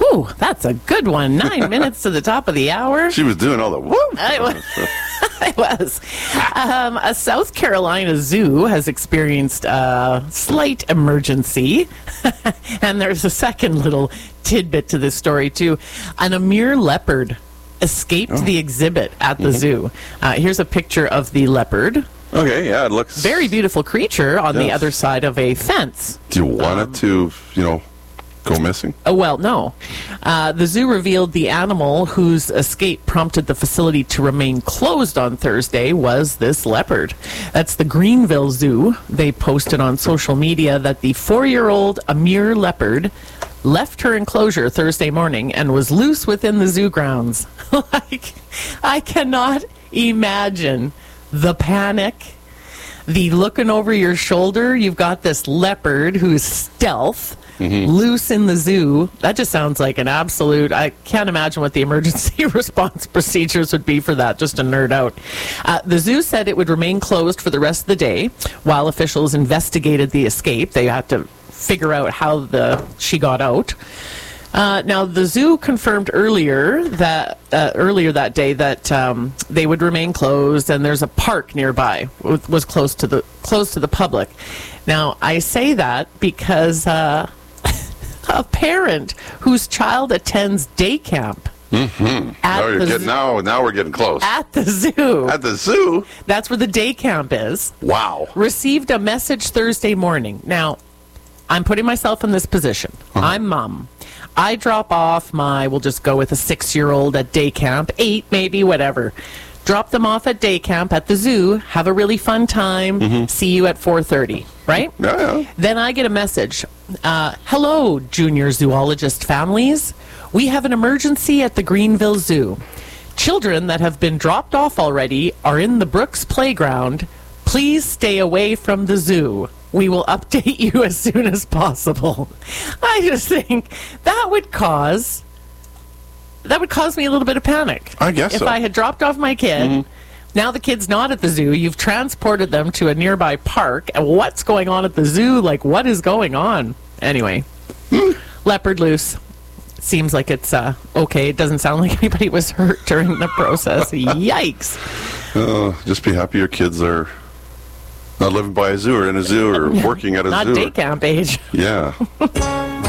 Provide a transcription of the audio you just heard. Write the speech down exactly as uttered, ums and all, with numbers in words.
Woo, that's a good one. Nine minutes to the top of the hour. She was doing all the woo. I was. I was. Um, a South Carolina zoo has experienced a slight emergency. And there's a second little tidbit to this story, too. An Amur leopard escaped Oh. the exhibit at the Mhm. zoo. Uh, here's a picture of the leopard. Okay, yeah, it looks... Very beautiful creature on the Yes. other side of a fence. Do you want it to, you know, go missing? Oh, well, no. Uh, the zoo revealed the animal whose escape prompted the facility to remain closed on Thursday was this leopard. That's the Greenville Zoo. They posted on social media that the four-year-old Amur leopard left her enclosure Thursday morning and was loose within the zoo grounds. Like, I cannot imagine the panic, the looking over your shoulder. You've got this leopard who's stealth, mm-hmm. loose in the zoo. That just sounds like an absolute... I can't imagine what the emergency response procedures would be for that, just to nerd out. Uh, the zoo said it would remain closed for the rest of the day while officials investigated the escape. They had to figure out how the she got out. Uh, now, the zoo confirmed earlier that uh, earlier that day that um, they would remain closed, and there's a park nearby w- was close to the closed to the public. Now, I say that because uh, a parent whose child attends day camp Mm-hmm. Now, you're the getting, zoo- now, now we're getting close. at the zoo, At the zoo? that's where the day camp is, Wow. received a message Thursday morning. Now, I'm putting myself in this position. Uh-huh. I'm mom. I drop off my, we'll just go with a six-year-old at day camp, eight maybe, whatever. Drop them off at day camp at the zoo, have a really fun time, Mm-hmm. see you at four thirty, right? Yeah, yeah. Then I get a message. Uh, Hello, junior zoologist families. We have an emergency at the Greenville Zoo. Children that have been dropped off already are in the Brooks Playground. Please stay away from the zoo. We will update you as soon as possible. I just think that would cause that would cause me a little bit of panic. I guess if so. I had dropped off my kid, Mhm. now the kid's not at the zoo. You've transported them to a nearby park. And what's going on at the zoo? Like, what is going on? Anyway, leopard loose. Seems like it's uh, okay. It doesn't sound like anybody was hurt during the process. Yikes. Uh, just be happy your kids are not living by a zoo or in a zoo or working at a Not zoo. day camp age. Yeah.